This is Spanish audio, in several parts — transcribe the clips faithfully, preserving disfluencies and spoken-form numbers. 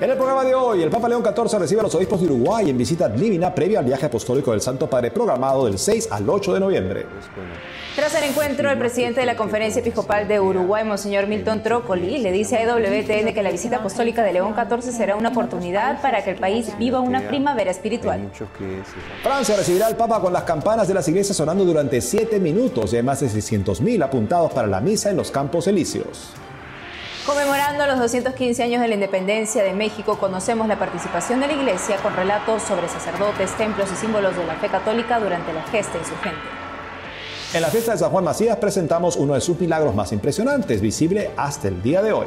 En el programa de hoy, el Papa León catorce recibe a los obispos de Uruguay en visita ad limina previa al viaje apostólico del Santo Padre programado del seis al ocho de noviembre. Tras el encuentro, el presidente de la Conferencia Episcopal de Uruguay, Monseñor Milton Trócoli, le dice a E W T N que la visita apostólica de León catorce será una oportunidad para que el país viva una primavera espiritual. Francia recibirá al Papa con las campanas de las iglesias sonando durante siete minutos y hay más de seiscientos mil apuntados para la misa en los Campos Elíseos. Conmemorando los doscientos quince años de la independencia de México, conocemos la participación de la Iglesia con relatos sobre sacerdotes, templos y símbolos de la fe católica durante la gesta insurgente. En la fiesta de San Juan Macías presentamos uno de sus milagros más impresionantes, visible hasta el día de hoy.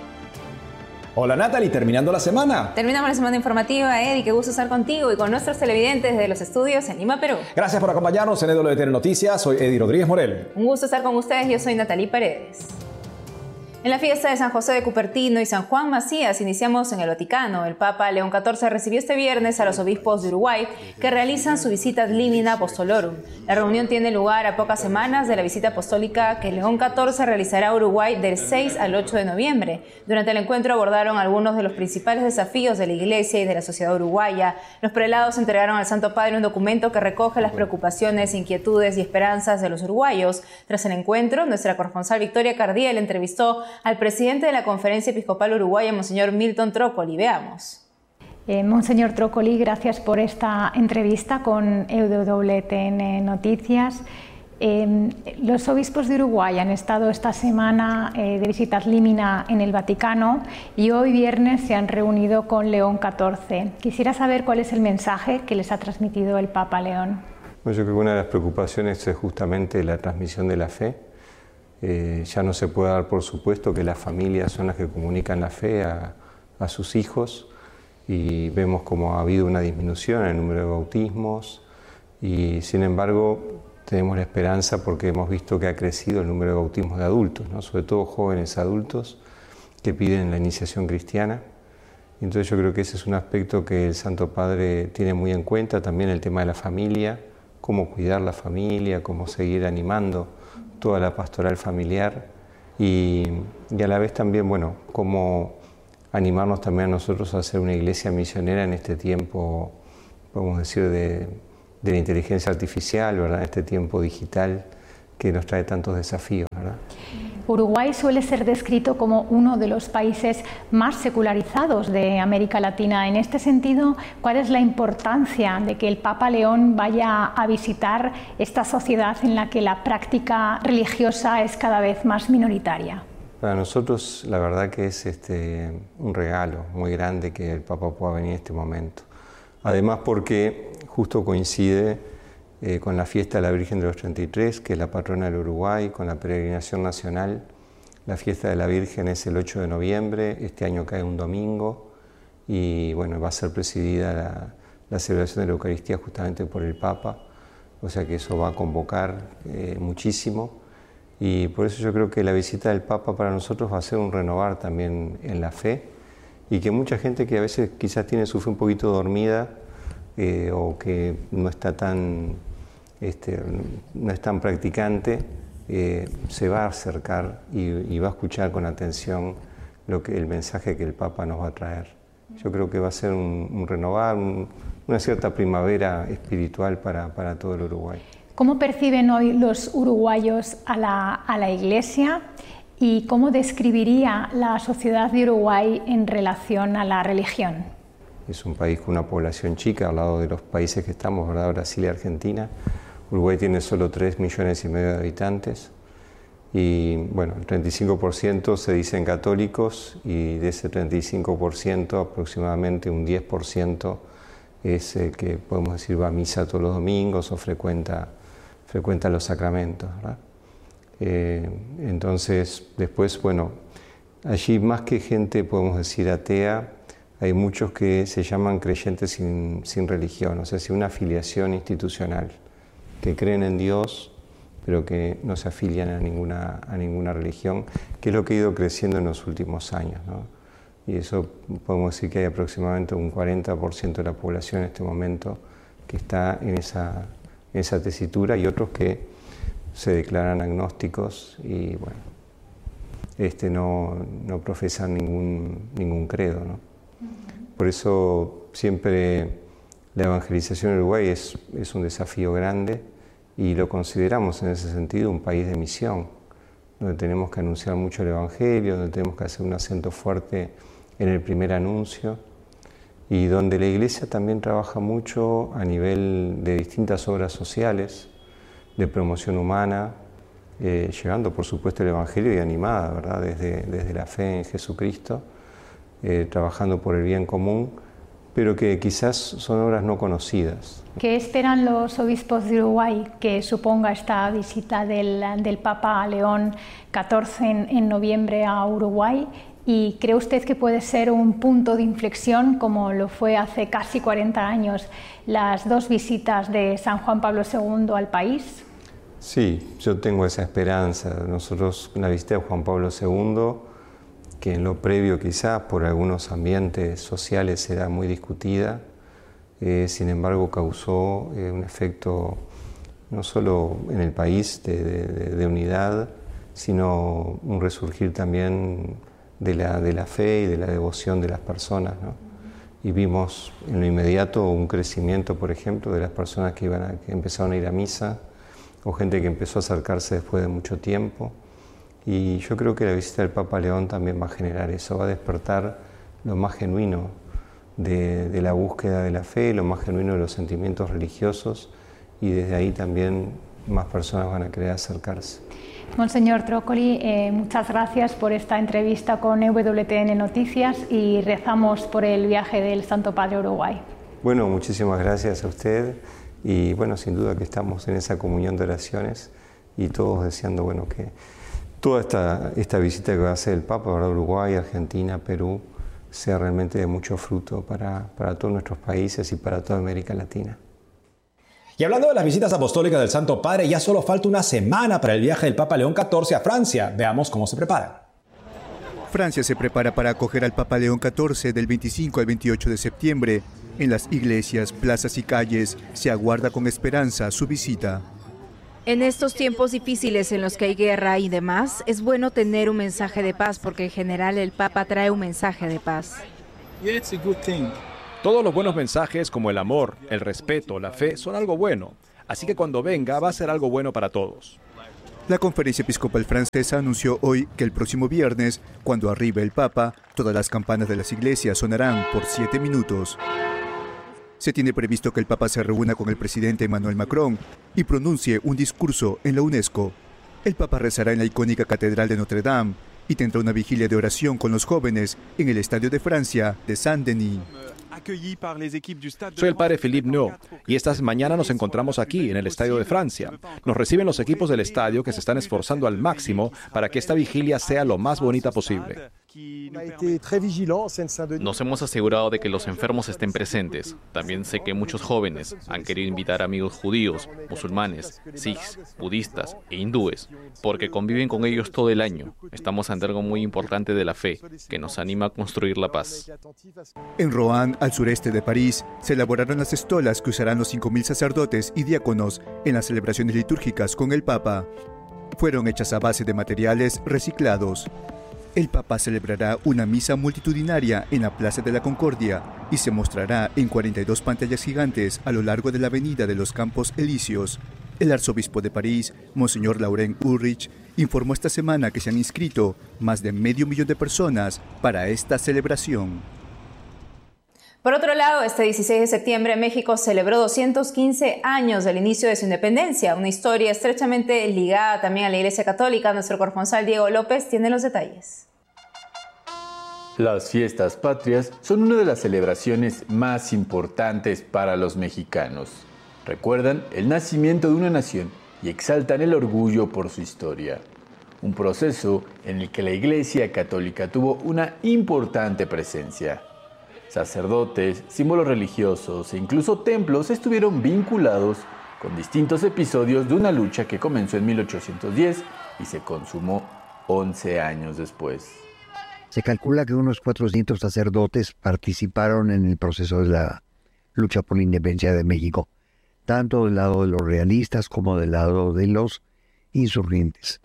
Hola Natalie, terminando la semana. Terminamos la semana informativa, Eddie, qué gusto estar contigo y con nuestros televidentes de los estudios en Lima, Perú. Gracias por acompañarnos en E W T N Noticias, soy Eddie Rodríguez Morel. Un gusto estar con ustedes, yo soy Natalie Paredes. En la fiesta de San José de Cupertino y San Juan Macías iniciamos en el Vaticano. El Papa León catorce recibió este viernes a los obispos de Uruguay que realizan su visita ad limina apostolorum. La reunión tiene lugar a pocas semanas de la visita apostólica que León catorce realizará a Uruguay del seis al ocho de noviembre. Durante el encuentro abordaron algunos de los principales desafíos de la Iglesia y de la sociedad uruguaya. Los prelados entregaron al Santo Padre un documento que recoge las preocupaciones, inquietudes y esperanzas de los uruguayos. Tras el encuentro, nuestra corresponsal Victoria Cardiel entrevistó al presidente de la Conferencia Episcopal Uruguaya, Monseñor Milton Trócoli. Veamos. Eh, Monseñor Trócoli, gracias por esta entrevista con E W T N Noticias. Eh, los obispos de Uruguay han estado esta semana eh, de visita ad limina en el Vaticano y hoy viernes se han reunido con León catorce. Quisiera saber cuál es el mensaje que les ha transmitido el Papa León. Bueno, yo creo que una de las preocupaciones es justamente la transmisión de la fe. Eh, ya no se puede dar por supuesto que las familias son las que comunican la fe a, a sus hijos y vemos como ha habido una disminución en el número de bautismos y sin embargo tenemos la esperanza porque hemos visto que ha crecido el número de bautismos de adultos, ¿no? Sobre todo jóvenes adultos que piden la iniciación cristiana. Entonces yo creo que ese es un aspecto que el Santo Padre tiene muy en cuenta, también el tema de la familia, cómo cuidar la familia, cómo seguir animando toda la pastoral familiar y, y a la vez también, bueno, cómo animarnos también a nosotros a ser una iglesia misionera en este tiempo, podemos decir, de, de la inteligencia artificial, ¿verdad? En este tiempo digital que nos trae tantos desafíos, ¿verdad? Uruguay suele ser descrito como uno de los países más secularizados de América Latina. En este sentido, ¿cuál es la importancia de que el Papa León vaya a visitar esta sociedad en la que la práctica religiosa es cada vez más minoritaria? Para nosotros la verdad que es este, un regalo muy grande que el Papa pueda venir en este momento. Además porque justo coincide Eh, con la fiesta de la Virgen de los treinta y tres, que es la patrona del Uruguay, con la peregrinación nacional. La fiesta de la Virgen es el ocho de noviembre, este año cae un domingo, y bueno, va a ser presidida la, la celebración de la Eucaristía justamente por el Papa, o sea que eso va a convocar eh, muchísimo, y por eso yo creo que la visita del Papa para nosotros va a ser un renovar también en la fe, y que mucha gente que a veces quizás tiene su fe un poquito dormida, eh, o que no está tan... Este, no es tan practicante, eh, se va a acercar y, y va a escuchar con atención lo que, el mensaje que el Papa nos va a traer. Yo creo que va a ser un, un renovar, un, una cierta primavera espiritual para, para todo el Uruguay. ¿Cómo perciben hoy los uruguayos a la, a la Iglesia y cómo describiría la sociedad de Uruguay en relación a la religión? Es un país con una población chica al lado de los países que estamos, ¿verdad? Brasil y Argentina. Uruguay tiene solo tres millones y medio de habitantes y bueno, el treinta y cinco por ciento se dicen católicos y de ese treinta y cinco por ciento aproximadamente un diez por ciento es el que podemos decir va a misa todos los domingos o frecuenta, frecuenta los sacramentos, ¿verdad? Eh, entonces después, bueno, allí más que gente podemos decir atea, hay muchos que se llaman creyentes sin, sin religión, o sea, sin una afiliación institucional, que creen en Dios, pero que no se afilian a ninguna, a ninguna religión, que es lo que ha ido creciendo en los últimos años, ¿no? Y eso podemos decir que hay aproximadamente un cuarenta por ciento de la población en este momento que está en esa, en esa tesitura y otros que se declaran agnósticos y bueno, este, no, no profesan ningún, ningún credo, ¿no? Por eso siempre la evangelización en Uruguay es, es un desafío grande y lo consideramos en ese sentido un país de misión, donde tenemos que anunciar mucho el Evangelio, donde tenemos que hacer un acento fuerte en el primer anuncio y donde la Iglesia también trabaja mucho a nivel de distintas obras sociales, de promoción humana, eh, llevando por supuesto el Evangelio y animada, ¿verdad? Desde, desde la fe en Jesucristo, eh, trabajando por el bien común, pero que quizás son obras no conocidas. ¿Qué esperan los obispos de Uruguay que suponga esta visita del, del Papa León catorce en, en noviembre a Uruguay? ¿Y cree usted que puede ser un punto de inflexión como lo fue hace casi cuarenta años las dos visitas de San Juan Pablo segundo al país? Sí, yo tengo esa esperanza. Nosotros, la visita de Juan Pablo segundo, que en lo previo quizás por algunos ambientes sociales era muy discutida, eh, sin embargo causó eh, un efecto no solo en el país de, de, de unidad, sino un resurgir también de la, de la fe y de la devoción de las personas, ¿no? Y vimos en lo inmediato un crecimiento, por ejemplo, de las personas que, iban a, que empezaron a ir a misa, o gente que empezó a acercarse después de mucho tiempo. Y yo creo que la visita del Papa León también va a generar eso, va a despertar lo más genuino de, de la búsqueda de la fe, lo más genuino de los sentimientos religiosos, y desde ahí también más personas van a querer acercarse. Monseñor Trócoli, eh, muchas gracias por esta entrevista con E W T N Noticias y rezamos por el viaje del Santo Padre a Uruguay. Bueno, muchísimas gracias a usted y bueno, sin duda que estamos en esa comunión de oraciones y todos deseando bueno, que toda esta, esta visita que va a hacer el Papa, ¿verdad? Uruguay, Argentina, Perú, sea realmente de mucho fruto para, para todos nuestros países y para toda América Latina. Y hablando de las visitas apostólicas del Santo Padre, ya solo falta una semana para el viaje del Papa León catorce a Francia. Veamos cómo se preparan. Francia se prepara para acoger al Papa León catorce del veinticinco al veintiocho de septiembre. En las iglesias, plazas y calles se aguarda con esperanza su visita. En estos tiempos difíciles en los que hay guerra y demás, es bueno tener un mensaje de paz porque en general el Papa trae un mensaje de paz. Todos los buenos mensajes como el amor, el respeto, la fe son algo bueno, así que cuando venga va a ser algo bueno para todos. La Conferencia Episcopal Francesa anunció hoy que el próximo viernes, cuando arribe el Papa, todas las campanas de las iglesias sonarán por siete minutos. Se tiene previsto que el Papa se reúna con el presidente Emmanuel Macron y pronuncie un discurso en la UNESCO. El Papa rezará en la icónica Catedral de Notre Dame y tendrá una vigilia de oración con los jóvenes en el Estadio de Francia de Saint-Denis. Soy el padre Philippe Nau y esta mañana nos encontramos aquí en el Estadio de Francia. Nos reciben los equipos del estadio que se están esforzando al máximo para que esta vigilia sea lo más bonita posible. Nos hemos asegurado de que los enfermos estén presentes. También sé que muchos jóvenes han querido invitar a amigos judíos, musulmanes, sikhs, budistas e hindúes, porque conviven con ellos todo el año. Estamos ante algo muy importante de la fe, que nos anima a construir la paz. En Roanne, al sureste de París, se elaboraron las estolas que usarán los cinco mil sacerdotes y diáconos en las celebraciones litúrgicas con el Papa. Fueron hechas a base de materiales reciclados. El Papa celebrará una misa multitudinaria en la Plaza de la Concordia y se mostrará en cuarenta y dos pantallas gigantes a lo largo de la avenida de los Campos Elíseos. El arzobispo de París, Monseñor Laurent Ulrich, informó esta semana que se han inscrito más de medio millón de personas para esta celebración. Por otro lado, este dieciséis de septiembre México celebró doscientos quince años del inicio de su independencia, una historia estrechamente ligada también a la Iglesia Católica. Nuestro corresponsal Diego López tiene los detalles. Las fiestas patrias son una de las celebraciones más importantes para los mexicanos. Recuerdan el nacimiento de una nación y exaltan el orgullo por su historia. Un proceso en el que la Iglesia Católica tuvo una importante presencia. Sacerdotes, símbolos religiosos e incluso templos estuvieron vinculados con distintos episodios de una lucha que comenzó en mil ochocientos diez y se consumó once años después. Se calcula que unos cuatrocientos sacerdotes participaron en el proceso de la lucha por la independencia de México, tanto del lado de los realistas como del lado de los insurgentes.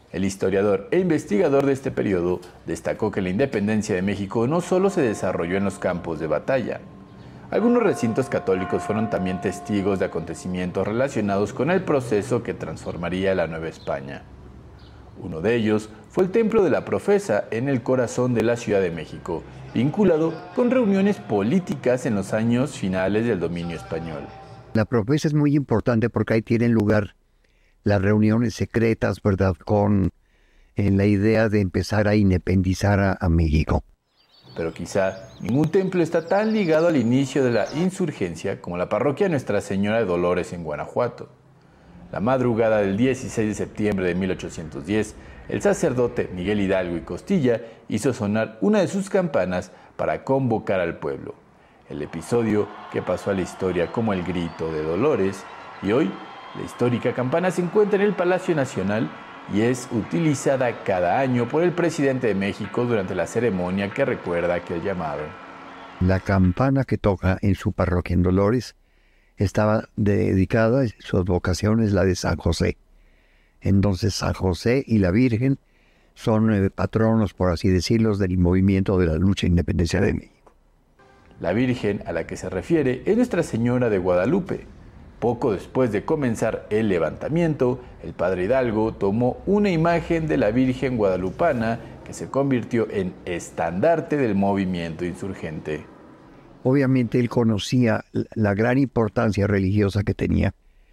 El historiador e investigador de este periodo destacó que la independencia de México no solo se desarrolló en los campos de batalla. Algunos recintos católicos fueron también testigos de acontecimientos relacionados con el proceso que transformaría la Nueva España. Uno de ellos fue el Templo de la Profesa en el corazón de la Ciudad de México, vinculado con reuniones políticas en los años finales del dominio español. La Profesa es muy importante porque ahí tienen lugar las reuniones secretas, ¿verdad?, con en la idea de empezar a independizar a, a México. Pero quizá ningún templo está tan ligado al inicio de la insurgencia como la parroquia Nuestra Señora de Dolores en Guanajuato. La madrugada del dieciséis de septiembre de mil ochocientos diez, el sacerdote Miguel Hidalgo y Costilla hizo sonar una de sus campanas para convocar al pueblo. El episodio que pasó a la historia como el Grito de Dolores, y hoy la histórica campana se encuentra en el Palacio Nacional y es utilizada cada año por el presidente de México durante la ceremonia que recuerda aquel llamado. La campana que toca en su parroquia en Dolores estaba dedicada, su advocación es la de San José. Entonces San José y la Virgen son eh, patronos, por así decirlo, del movimiento de la lucha de independencia de México. La Virgen a la que se refiere es Nuestra Señora de Guadalupe. Poco después de comenzar el levantamiento, el padre Hidalgo tomó una imagen de la Virgen guadalupana que se convirtió en estandarte del movimiento insurgente. Obviamente él conocía la gran importancia religiosa que tenía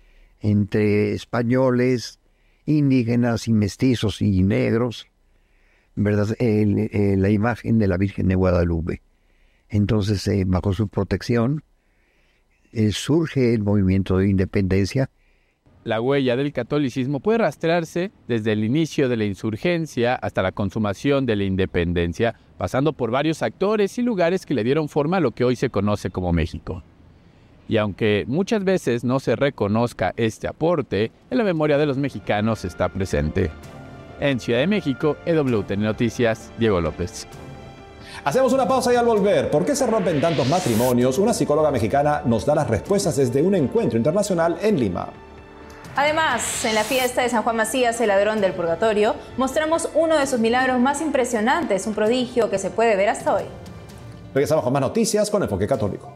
entre españoles, indígenas y mestizos y negros, ¿verdad? El, el, la imagen de la Virgen de Guadalupe. Entonces, eh, bajo su protección, eh, surge el movimiento de independencia. La huella del catolicismo puede rastrearse desde el inicio de la insurgencia hasta la consumación de la independencia, pasando por varios actores y lugares que le dieron forma a lo que hoy se conoce como México. Y aunque muchas veces no se reconozca este aporte, en la memoria de los mexicanos está presente. En Ciudad de México, E W T N Noticias, Diego López. Hacemos una pausa y al volver, ¿por qué se rompen tantos matrimonios? Una psicóloga mexicana nos da las respuestas desde un encuentro internacional en Lima. Además, en la fiesta de San Juan Macías, el ladrón del purgatorio, mostramos uno de sus milagros más impresionantes, un prodigio que se puede ver hasta hoy. Regresamos con más noticias con Enfoque Católico.